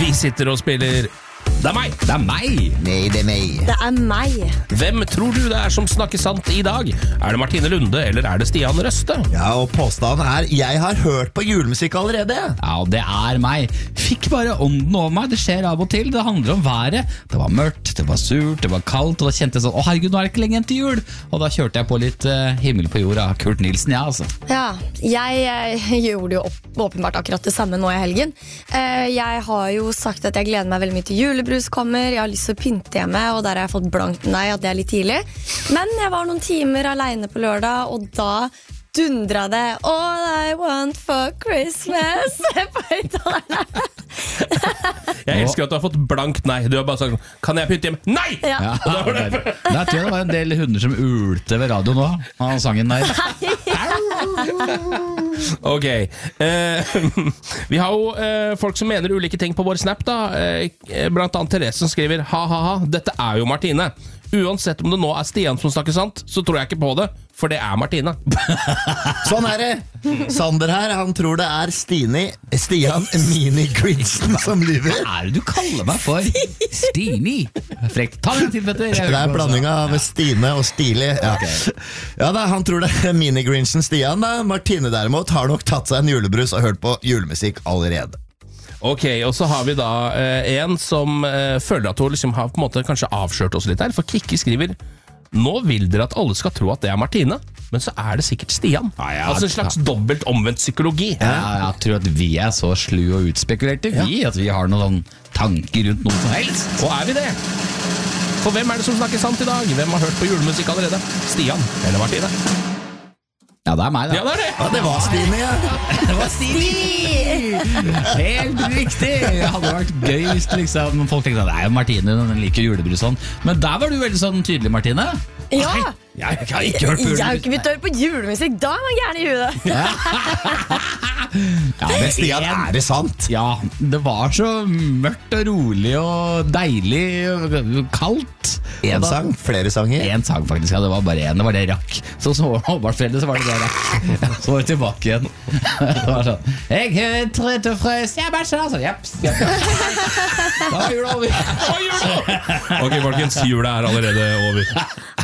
Vi sitter og spiller Det er meg! Det er meg! Nei, det er meg. Det er meg. Hvem tror du det er som snakker sant i dag? Er det Martine Lunde, eller er det Stian Røste? Ja, og påstanden er, jeg har hørt på julemusikk allerede. Ja, det er meg. Fikk bare ånden over meg. Det skjer av og til. Det handler om været. Det var mørkt, det var surt, det var kaldt, og da kjente jeg sånn, å herregud, nå er det ikke lenge igjen til jul. Og da kjørte jeg på litt himmel på jord av Kurt Nilsen, ja, altså. Ja, jeg gjorde jo åpenbart akkurat det samme nå i helgen. Jeg har jo sagt at jeg gleder meg veldig mye til julebrus kommer. Jeg har lyst til å pynte hjemme, og der har jeg fått blankt nei at det er litt tidlig. Men jeg var noen timer alene på lørdag, og da dundra det All I want for Christmas på høyttalerne. Jeg elsker at du har fått blankt nei. Du har bare sagt, kan jeg pynte hjem? Nei! Ja. Der tror jeg det var en del hunder som ulte ved radio nå. Han sangen der. Ok, vi har jo folk som mener ulike ting på vår Snap da. Blant annet Therese som skriver ha, dette er jo Martine. Uansett om det nå er Stian som snakker sant, så tror jeg ikke på det, for det er Martine. Sånn er det. Sander her, han tror det er Stian Mini Grinchen som lyver. Hva er det du kaller meg for? Stini. Frekt. Ta den til, Petter. Det er en blanding av Stine og Stilig. Ja, ja da, han tror det er Mini Grinchen Stian da. Martine derimot har nok tatt seg en julebrus og hørt på julemusikk allerede. Ok, og så har vi da en som føler at hun liksom har på en måte kanskje avslørt oss litt her, for Kikki skriver, nå vil dere at alle skal tro at det er Martine, men så er det sikkert Stian. Altså en slags dobbelt omvendt psykologi. Ja, jeg tror at vi er så slu og utspekulerte, at vi har noen tanker rundt noe som helst. Og er vi det? For hvem er det som snakker sant i dag? Hvem har hørt på julemusikk allerede? Stian eller Martine? Ja, det er meg da. Ja, det er det! Ja, det var Stine, ja. Det var Stini! Helt riktig! Det hadde vært gøy hvis det liksom, folk tenkte at det er jo Martine, den liker julebrus sånn. Men der var du veldig sånn tydelig, Martine. Ja, Jeg har ikke hørt på jeg har julebrus. ikke begynt å høre på julemusikk. Da er man gærne i hudet. Ja, Men Stian, er det sant? Ja, det var så mørkt og rolig og deilig og kaldt. En sang, flere sanger. En sang faktisk, ja, det var bare en, det var det rakk. Så håndballforeldre, så var det det rakk. Så var det tilbake igjen. Det var sånn, jeg er trøtt og frøs, jeg bare sånn, jeps. Da er jula over. Ok, folkens, jula er allerede over.